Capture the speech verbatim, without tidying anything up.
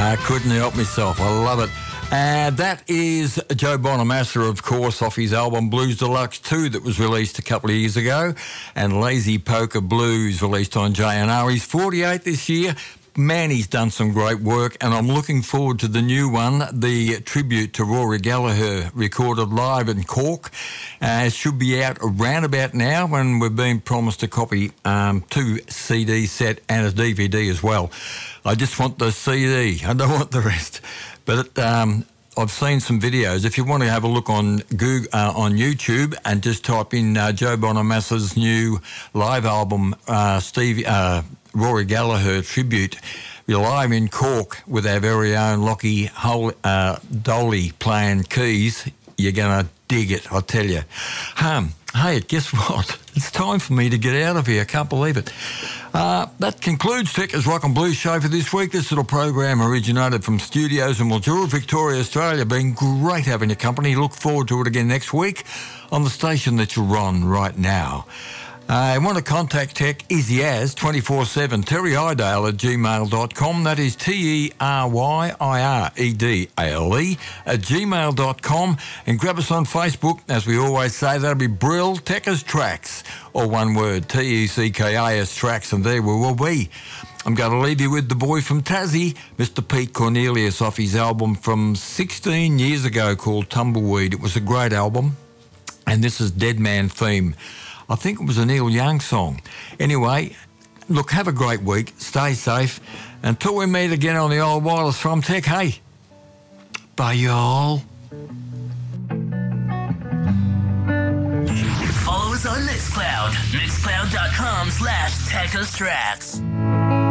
I couldn't help myself. I love it. And that is Joe Bonamassa, of course, off his album Blues Deluxe two that was released a couple of years ago, and Lazy Poker Blues released on J and R. He's forty-eight this year. Man, he's done some great work, and I'm looking forward to the new one, the tribute to Rory Gallagher, recorded live in Cork. Uh, it should be out around about now, when we've been promised a copy, um, two C D set and a D V D as well. I just want the C D. I don't want the rest. But um, I've seen some videos. If you want to have a look on Google, uh, on YouTube, and just type in uh, Joe Bonamassa's new live album, uh, Steve uh, Rory Gallagher tribute. We're live in Cork with our very own Lockie Hol- uh, Dolly playing keys. You're going to dig it, I tell you. Um, hey, guess what? It's time for me to get out of here. I can't believe it. Uh, that concludes Tech's Rock and Blues show for this week. This little program originated from studios in Mildura, Victoria, Australia. Been great having your company. Look forward to it again next week on the station that you're on right now. I uh, want to contact Tech, easy as, twenty-four seven, Terry Idale at gmail dot com. That is T E R Y I R E D A L E at gmail dot com. And grab us on Facebook. As we always say, that'll be Brill Techers Tracks, or one word, T E C K I S Tracks, and there we will be. I'm going to leave you with the boy from Tassie, Mister Pete Cornelius, off his album from sixteen years ago called Tumbleweed. It was a great album, and this is Dead Man Theme. I think it was a Neil Young song. Anyway, look, have a great week. Stay safe. Until we meet again on the old wireless from Tech, hey, bye y'all. Follow us on Mixcloud. Mixcloud.com slash Techers Tracks.